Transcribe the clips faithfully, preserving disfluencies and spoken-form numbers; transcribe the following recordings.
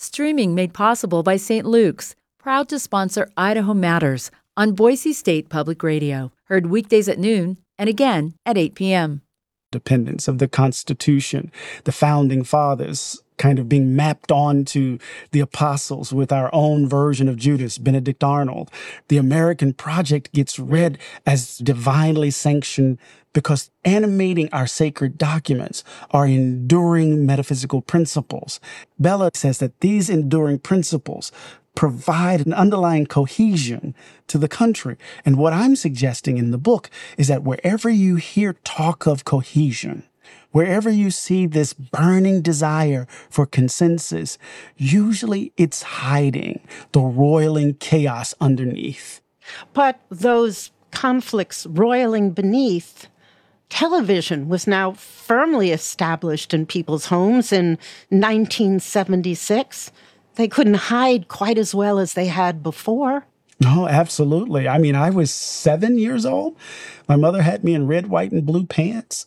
Streaming made possible by Saint Luke's, proud to sponsor Idaho Matters on Boise State Public Radio. Heard weekdays at noon and again at eight p.m. Independence of the Constitution, the founding fathers kind of being mapped onto the apostles with our own version of Judas, Benedict Arnold. The American project gets read as divinely sanctioned because animating our sacred documents are enduring metaphysical principles. Bella says that these enduring principles provide an underlying cohesion to the country. And what I'm suggesting in the book is that wherever you hear talk of cohesion, wherever you see this burning desire for consensus, usually it's hiding the roiling chaos underneath. But those conflicts roiling beneath, television was now firmly established in people's homes in nineteen seventy-six. They couldn't hide quite as well as they had before. No, absolutely. I mean, I was seven years old. My mother had me in red, white, and blue pants.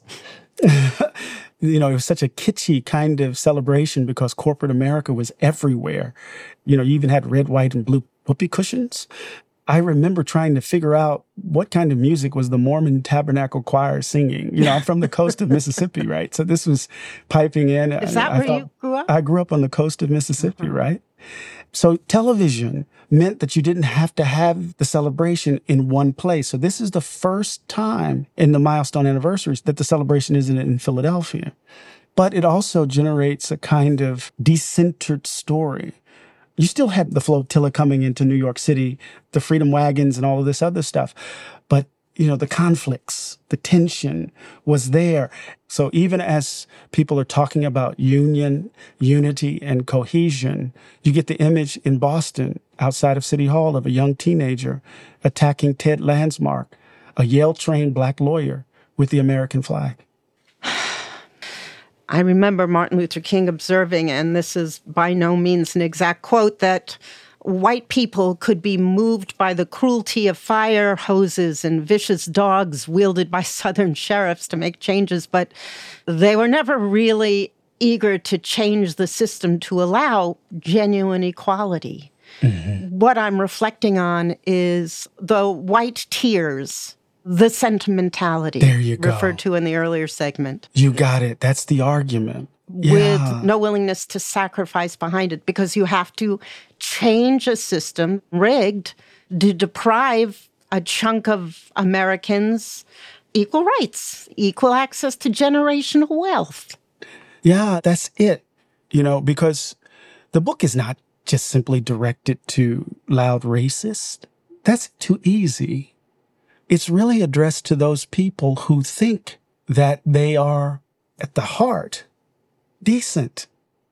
You know, it was such a kitschy kind of celebration because corporate America was everywhere. You know, you even had red, white, and blue whoopee cushions. I remember trying to figure out what kind of music was the Mormon Tabernacle Choir singing. You know, I'm from the coast of Mississippi, right? So this was piping in. Is that I, I where you grew up? I grew up on the coast of Mississippi, mm-hmm. right? So television meant that you didn't have to have the celebration in one place. So this is the first time in the milestone anniversaries that the celebration isn't in Philadelphia. But it also generates a kind of decentered story. You still had the flotilla coming into New York City, the freedom wagons and all of this other stuff. But, you know, the conflicts, the tension was there. So even as people are talking about union, unity, and cohesion, you get the image in Boston outside of City Hall of a young teenager attacking Ted Landsmark, a Yale-trained black lawyer, with the American flag. I remember Martin Luther King observing, and this is by no means an exact quote, that white people could be moved by the cruelty of fire hoses and vicious dogs wielded by Southern sheriffs to make changes, but they were never really eager to change the system to allow genuine equality. Mm-hmm. What I'm reflecting on is the white tears, the sentimentality there you go. referred to in the earlier segment. You got it. That's the argument. With yeah. no willingness to sacrifice behind it, because you have to change a system rigged to deprive a chunk of Americans equal rights, equal access to generational wealth. Yeah, that's it. You know, because the book is not just simply directed to loud racists. That's too easy. It's really addressed to those people who think that they are, at the heart, decent.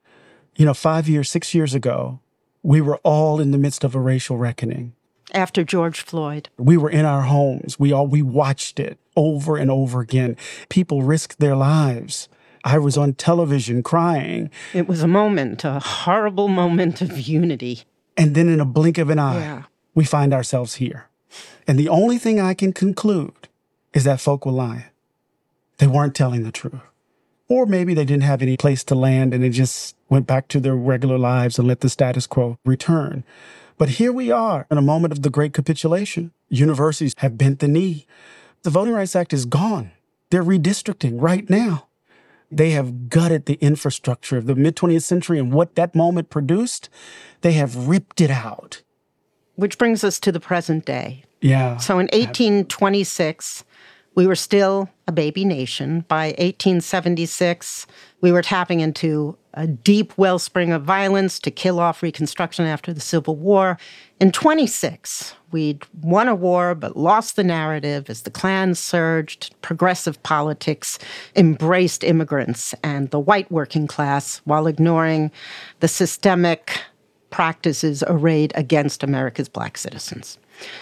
You know, five years, six years ago, we were all in the midst of a racial reckoning. After George Floyd. We were in our homes. We all, we watched it over and over again. People risked their lives. I was on television crying. It was a moment, a horrible moment of unity. And then in a blink of an eye, yeah. we find ourselves here. And the only thing I can conclude is that folk were lying. They weren't telling the truth. Or maybe they didn't have any place to land and they just went back to their regular lives and let the status quo return. But here we are in a moment of the great capitulation. Universities have bent the knee. The Voting Rights Act is gone. They're redistricting right now. They have gutted the infrastructure of the mid-twentieth century and what that moment produced. They have ripped it out. Which brings us to the present day. Yeah. So in eighteen twenty-six, we were still a baby nation. By eighteen seventy-six, we were tapping into a deep wellspring of violence to kill off Reconstruction after the Civil War. In twenty-six, we'd won a war but lost the narrative as the Klan surged. Progressive politics embraced immigrants and the white working class while ignoring the systemic practices arrayed against America's black citizens.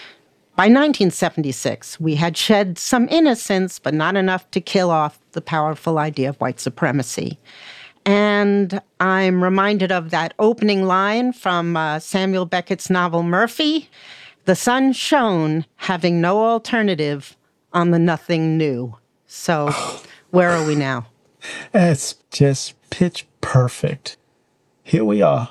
By nineteen seventy-six, we had shed some innocence, but not enough to kill off the powerful idea of white supremacy. And I'm reminded of that opening line from uh, Samuel Beckett's novel Murphy. The sun shone, having no alternative on the nothing new. So where are we now? It's just pitch perfect. Here we are.